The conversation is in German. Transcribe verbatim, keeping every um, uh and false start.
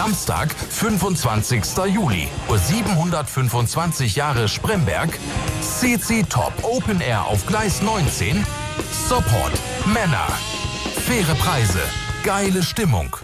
Samstag, fünfundzwanzigster Juli, Uhr siebenhundertfünfundzwanzig Jahre Spremberg, C C Top Open Air auf Gleis neunzehn, Support, Männer, faire Preise, geile Stimmung.